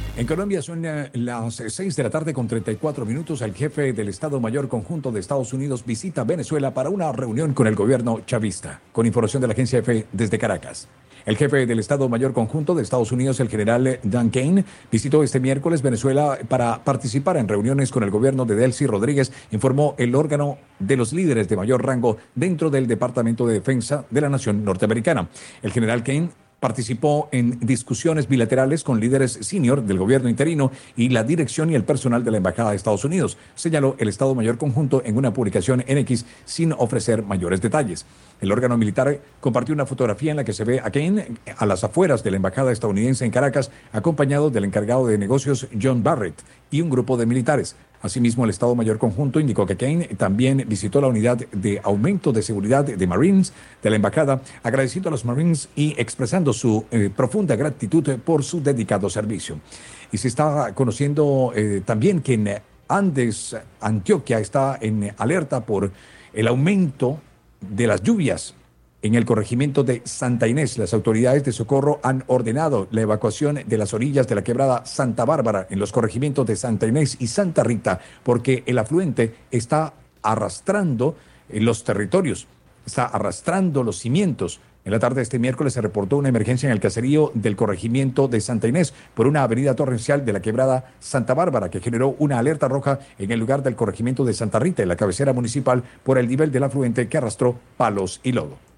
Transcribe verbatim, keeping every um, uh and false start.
En Colombia son eh, las seis de la tarde con treinta y cuatro minutos. El jefe del Estado Mayor Conjunto de Estados Unidos visita Venezuela para una reunión con el gobierno chavista. Con información de la agencia F desde Caracas. El jefe del Estado Mayor Conjunto de Estados Unidos, el general Dan Kane, visitó este miércoles Venezuela para participar en reuniones con el gobierno de Delcy Rodríguez, informó el órgano de los líderes de mayor rango dentro del Departamento de Defensa de la Nación Norteamericana. El general Kane participó en discusiones bilaterales con líderes senior del gobierno interino y la dirección y el personal de la Embajada de Estados Unidos, señaló el Estado Mayor Conjunto en una publicación en X sin ofrecer mayores detalles. El órgano militar compartió una fotografía en la que se ve a Kane a las afueras de la Embajada estadounidense en Caracas, acompañado del encargado de negocios John Barrett y un grupo de militares. Asimismo, el Estado Mayor Conjunto indicó que Kane también visitó la unidad de aumento de seguridad de Marines de la embajada, agradeciendo a los Marines y expresando su eh, profunda gratitud por su dedicado servicio. Y se está conociendo eh, también que en Andes, Antioquia, está en alerta por el aumento de las lluvias. En el corregimiento de Santa Inés, las autoridades de socorro han ordenado la evacuación de las orillas de la quebrada Santa Bárbara en los corregimientos de Santa Inés y Santa Rita, porque el afluente está arrastrando los territorios, está arrastrando los cimientos. En la tarde de este miércoles se reportó una emergencia en el caserío del corregimiento de Santa Inés por una avenida torrencial de la quebrada Santa Bárbara que generó una alerta roja en el lugar del corregimiento de Santa Rita, en la cabecera municipal, por el nivel del afluente que arrastró palos y lodo.